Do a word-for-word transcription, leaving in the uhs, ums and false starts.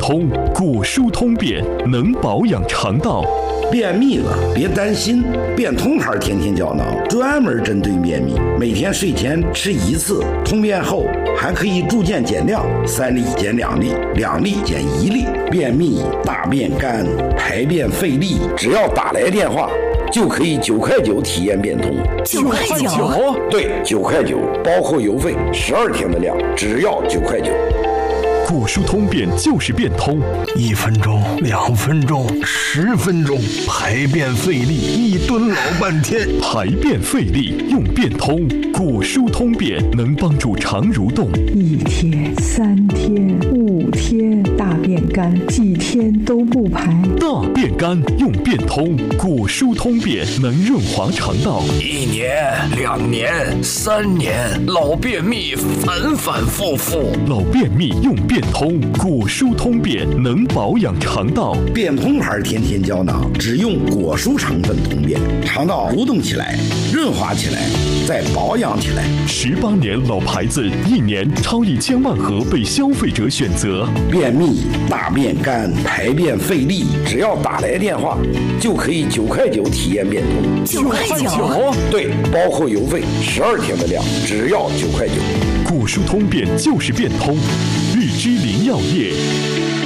通，果蔬通便能保养肠道。 便秘了别担心，变通牌天天胶囊专门针对便秘，每天睡前吃一次，通便后还可以逐渐减量，三粒减两粒，两粒减一粒。便秘、大便干、排便费力，只要打来电话就可以九块九体验变通。 九块九？ 对，九块九，包括邮费，十二天的量，只要九块九。 果蔬通便就是变通， 一分钟、两分钟、十分钟，排便费力，一蹲老半天。 排便费力用变通，果蔬通便能帮助肠蠕动。 一天、三天、五天，大便干，几天都不排。 大便干用变通，果蔬通便能润滑肠道。 一年、两年、三年，老便秘反反复复。 老便秘用变通，果蔬通便能保养肠道。 变通牌天天胶囊只用果蔬成分通便，肠道蠕动起来，润滑起来，再保养起来。 十八年老牌子，一年超一千万盒被消费者选择。 便秘、大便干、排便费力，只要打来电话就可以九块九体验变通。 九块九？ 对，包括邮费，十二天的量，只要九块九。 果蔬通便就是变通，日之林药业。